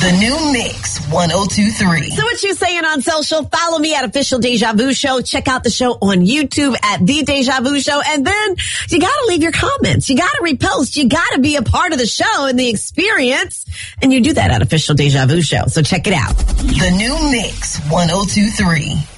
The new Mix 1023. So what you saying on social? Follow me at Official Deja Vu Show. Check out the show on YouTube at The Deja Vu Show. And then you got to leave your comments. You got to repost. You got to be a part of the show and the experience. And you do that at Official Deja Vu Show. So check it out. The new Mix 1023.